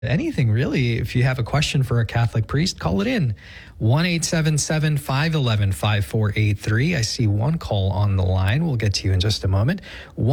Anything really. If you have a question for a Catholic priest, call it in. 1-877-511-5483. I see one call on the line. We'll get to you in just a moment.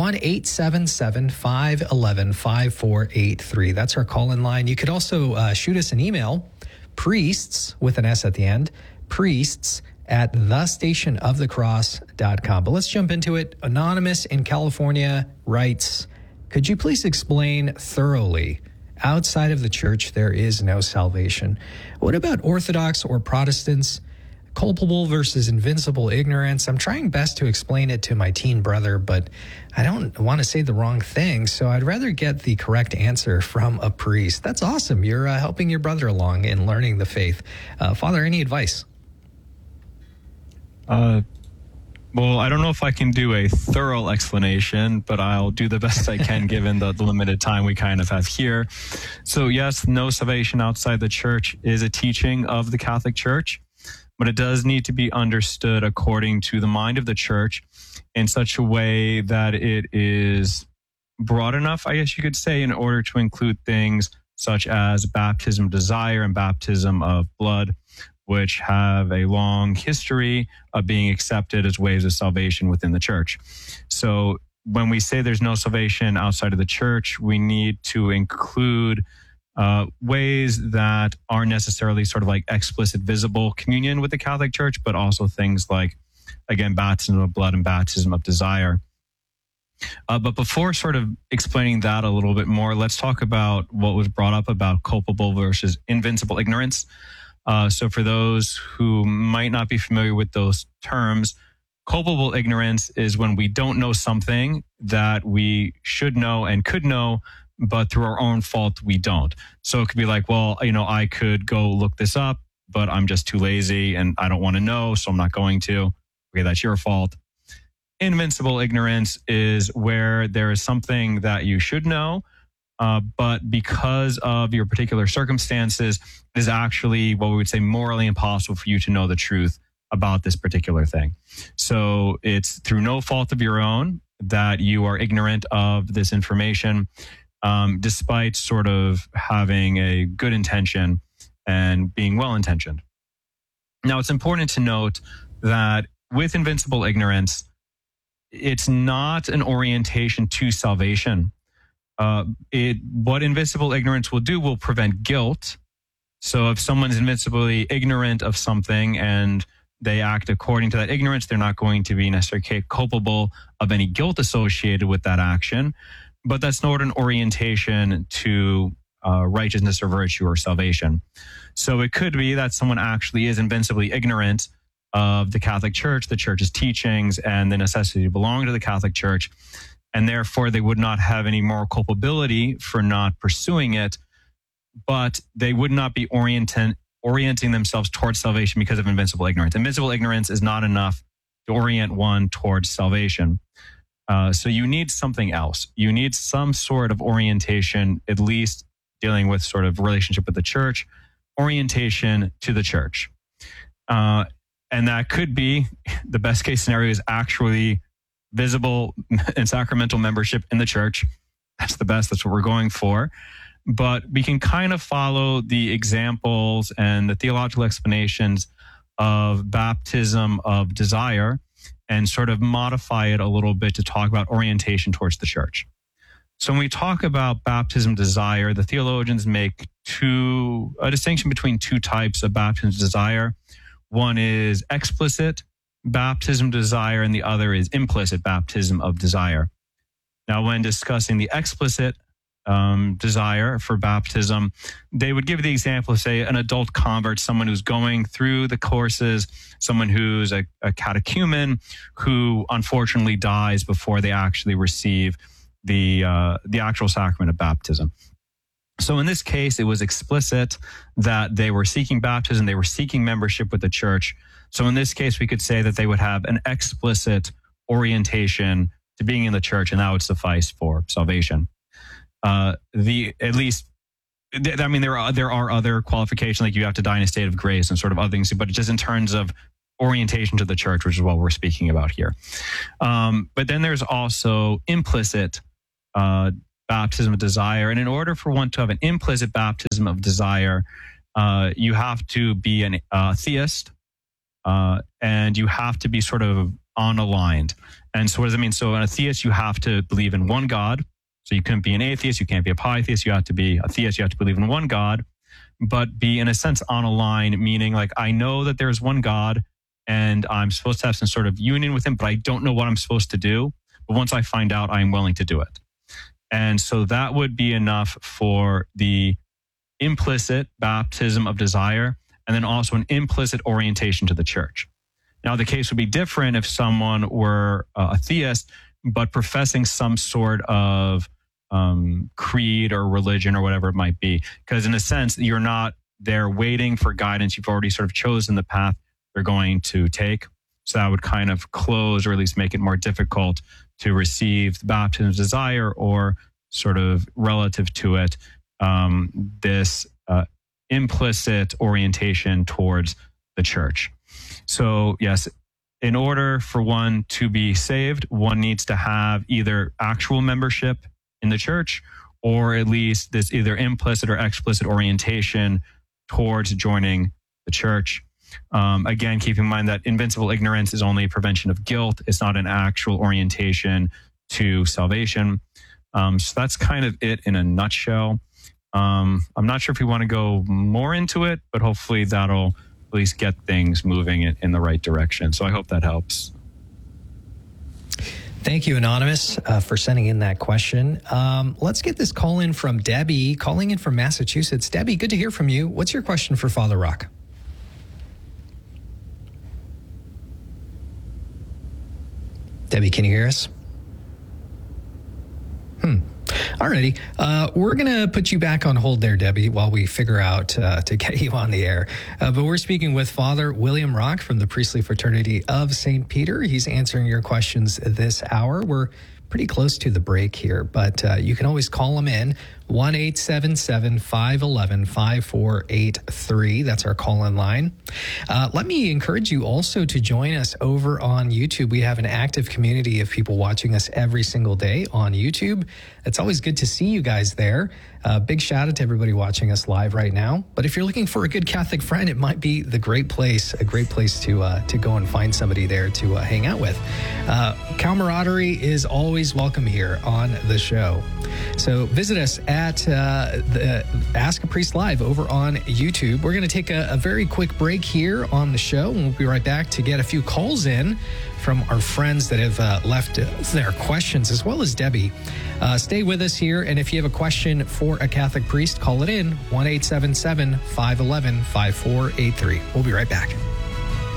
1-877-511-5483. That's our call-in line. You could also shoot us an email, priests, with an S at the end, priests at thestationofthecross.com. But let's jump into it. Anonymous in California writes, could you please explain thoroughly, outside of the church, there is no salvation? What about Orthodox or Protestants? Culpable versus invincible ignorance. I'm trying best to explain it to my teen brother, but I don't want to say the wrong thing, so I'd rather get the correct answer from a priest. That's awesome. You're helping your brother along in learning the faith. Father, any advice? Well, I don't know if I can do a thorough explanation, but I'll do the best I can given the limited time we kind of have here. So yes, no salvation outside the church is a teaching of the Catholic Church, but it does need to be understood according to the mind of the church in such a way that it is broad enough, I guess you could say, in order to include things such as baptism of desire and baptism of blood, which have a long history of being accepted as ways of salvation within the church. So when we say there's no salvation outside of the church, we need to include ways that aren't necessarily sort of like explicit, visible communion with the Catholic Church, but also things like, again, baptism of blood and baptism of desire. But before sort of explaining that a little bit more, let's talk about what was brought up about culpable versus invincible ignorance. So for those who might not be familiar with those terms, culpable ignorance is when we don't know something that we should know and could know, but through our own fault, we don't. So it could be like, well, I could go look this up, but I'm just too lazy and I don't want to know, so I'm not going to. Okay, that's your fault. Invincible ignorance is where there is something that you should know, but because of your particular circumstances, it is actually what we would say morally impossible for you to know the truth about this particular thing. So it's through no fault of your own that you are ignorant of this information, despite sort of having a good intention and being well-intentioned. Now, it's important to note that with invincible ignorance, it's not an orientation to salvation. What invincible ignorance will do will prevent guilt. So if someone's invincibly ignorant of something and they act according to that ignorance, they're not going to be necessarily culpable of any guilt associated with that action. But that's not an orientation to righteousness or virtue or salvation. So it could be that someone actually is invincibly ignorant of the Catholic Church, the Church's teachings, and the necessity to belong to the Catholic Church, and therefore they would not have any moral culpability for not pursuing it, but they would not be orienting themselves towards salvation because of invincible ignorance. Invincible ignorance is not enough to orient one towards salvation. So you need something else. You need some sort of orientation, at least dealing with sort of relationship with the church, orientation to the church. And that could be, the best case scenario is actually visible and sacramental membership in the church. That's the best. That's what we're going for. But we can kind of follow the examples and the theological explanations of baptism of desire and sort of modify it a little bit to talk about orientation towards the church. So when we talk about baptism desire, the theologians make a distinction between two types of baptism desire. One is explicit baptism desire, and the other is implicit baptism of desire. Now, when discussing the explicit desire for baptism, they would give the example of, say, an adult convert, someone who's going through the courses, someone who's a catechumen who unfortunately dies before they actually receive the actual sacrament of baptism. So in this case, it was explicit that they were seeking baptism, they were seeking membership with the church. So in this case, we could say that they would have an explicit orientation to being in the church, and that would suffice for salvation. There are other qualifications, like you have to die in a state of grace and sort of other things, but just in terms of orientation to the church, which is what we're speaking about here. But then there's also implicit baptism of desire. And in order for one to have an implicit baptism of desire, you have to be an theist, and you have to be sort of unaligned. And so what does it mean? So an atheist, you have to believe in one God. So you couldn't be an atheist. You can't be a polytheist. You have to be a theist. You have to believe in one God, but be, in a sense, unaligned, meaning like, I know that there's one God and I'm supposed to have some sort of union with him, but I don't know what I'm supposed to do. But once I find out, I'm willing to do it. And so that would be enough for the implicit baptism of desire, and then also an implicit orientation to the church. Now, the case would be different if someone were a theist, but professing some sort of creed or religion or whatever it might be. Because in a sense, you're not there waiting for guidance. You've already sort of chosen the path you're going to take. So that would kind of close, or at least make it more difficult to receive the baptism of desire, or sort of relative to it, this implicit orientation towards the church. So yes, in order for one to be saved, one needs to have either actual membership in the church, or at least this either implicit or explicit orientation towards joining the church. Again, keep in mind that invincible ignorance is only a prevention of guilt. It's not an actual orientation to salvation. So that's kind of it in a nutshell. I'm not sure if we want to go more into it, but hopefully that'll at least get things moving in the right direction. So I hope that helps. Thank you, Anonymous, for sending in that question. Let's get this call in from Debbie, calling in from Massachusetts. Debbie, good to hear from you. What's your question for Father Rock? Debbie, can you hear us? Alrighty. We're going to put you back on hold there, Debbie, while we figure out to get you on the air. But we're speaking with Father William Rock from the Priestly Fraternity of St. Peter. He's answering your questions this hour. We're pretty close to the break here, but you can always call him in, 1-877-511-5483. That's our call-in line. Let me encourage you also to join us over on YouTube. We have an active community of people watching us every single day on YouTube. It's always good to see you guys there. Big shout out to everybody watching us live right now. But if you're looking for a good Catholic friend, it might be a great place to go and find somebody there to hang out with. Camaraderie is always welcome here on the show. So visit us at the Ask a Priest Live over on YouTube. We're going to take a very quick break here on the show, and we'll be right back to get a few calls in from our friends that have left their questions, as well as Debbie. Stay with us here, and if you have a question for a Catholic priest, call it in, 1-877-511-5483. We'll be right back.